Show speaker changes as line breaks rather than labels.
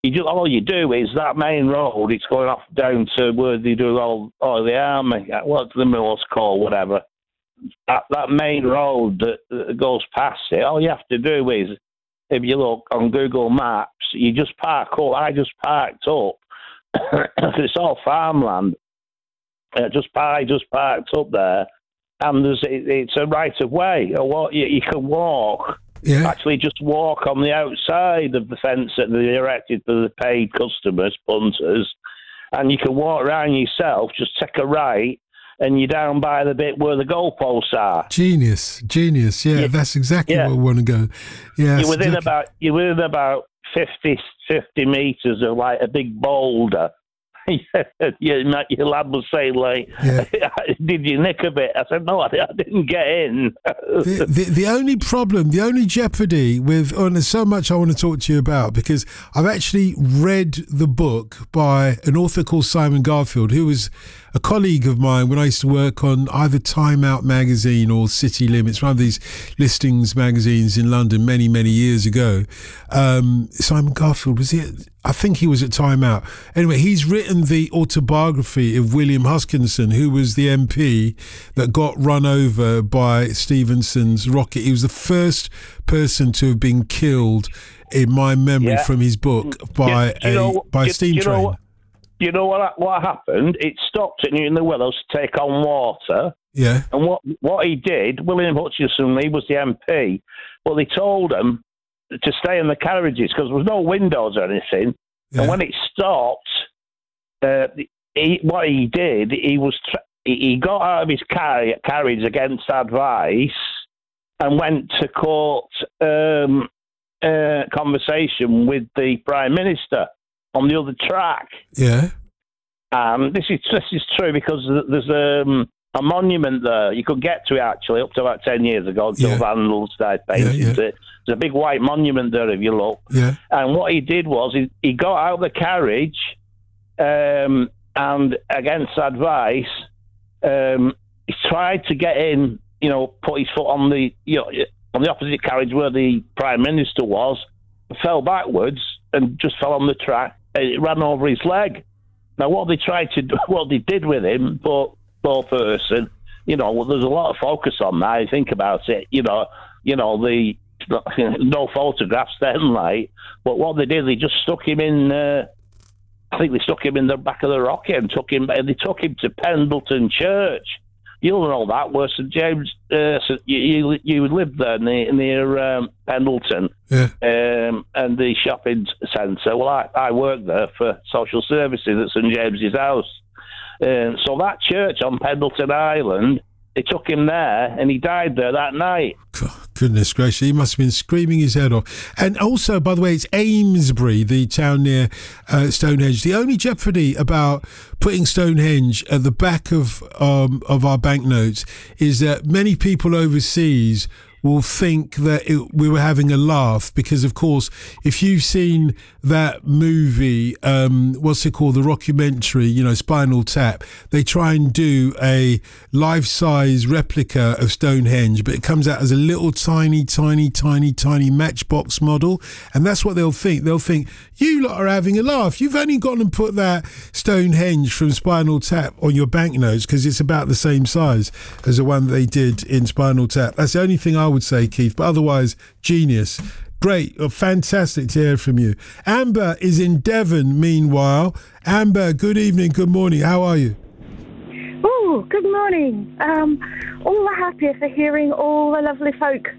all you do is that main road. It's going off down to where they do all the army. What's the Mills called, whatever. That main road that goes past it. All you have to do is, if you look on Google Maps, you just park up. I just parked up. It's all farmland. I just parked up there, and it's a right of way. You can walk.
Yeah.
Actually, just walk on the outside of the fence that they erected for the paid customers, punters, and you can walk around yourself. Just take a right, and you're down by the bit where the goalposts are.
Genius. Yeah, that's exactly where we want to go. Yeah,
you're within about 50 meters of like a big boulder. Your lad was saying, like, did you nick a bit? I said, no, I didn't get in.
the only problem, the only jeopardy with, and there's so much I want to talk to you about, because I've actually read the book by an author called Simon Garfield, who was a colleague of mine when I used to work on either Time Out magazine or City Limits, one of these listings magazines in London many, many years ago. Simon Garfield, was it? I think he was at Time Out. Anyway, he's written the autobiography of William Huskinson, who was the MP that got run over by Stevenson's rocket. He was the first person to have been killed, in my memory, from his book, by a steam train.
You know what happened? It stopped at Newton the Willows to take on water.
Yeah.
And what he did, William Hutchinson, he was the MP, but they told him to stay in the carriages because there was no windows or anything. Yeah. And when it stopped, what he did, he got out of his carriage against advice and went to court conversation with the Prime Minister on the other track.
Yeah.
And this is true because there's a monument there. You could get to it, actually, up to about 10 years ago, until vandals started painting it. There's a big white monument there, if you look.
Yeah.
And what he did was he got out of the carriage and, against advice, he tried to get in, put his foot on the opposite carriage where the Prime Minister was, fell backwards and just fell on the track. It ran over his leg. Now, what they did with him, poor person, there's a lot of focus on that. I think about it, the no photographs then, like, but what they did, they just stuck him in. I think they stuck him in the back of the rocket and they took him to Pendleton Church. You'll know that where St James. You lived there near Pendleton, and the shopping centre. Well, I worked there for social services at St James's House. So that church on Pendleton Island, they took him there, and he died there that night.
Goodness gracious, he must have been screaming his head off. And also, by the way, it's Amesbury, the town near Stonehenge. The only jeopardy about putting Stonehenge at the back of our banknotes is that many people overseas will think that we were having a laugh because, of course, if you've seen that movie, what's it called, the rockumentary, Spinal Tap, they try and do a life-size replica of Stonehenge, but it comes out as a little tiny matchbox model, and that's what they'll think. They'll think, you lot are having a laugh. You've only gone and put that Stonehenge from Spinal Tap on your banknotes because it's about the same size as the one they did in Spinal Tap. That's the only thing I would say, Keith, but otherwise, genius. Great. Fantastic to hear from you. Amber is in Devon, meanwhile. Amber, good evening, good morning. How are you?
Oh, good morning. All the happier for hearing all the lovely folk